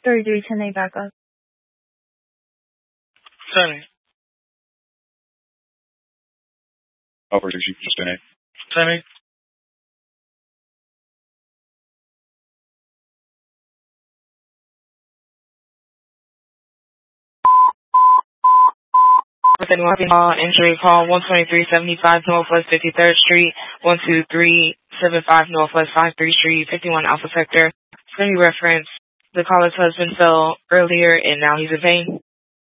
3310A backup. Sunny. Alpha 6, just 10A. Sunny. With anyone injury, call 12375 Northwest 53rd Street, 12375 Northwest 53rd Street, 51 Alpha Sector. It's going to be referenced. The caller's husband fell earlier and now he's in pain.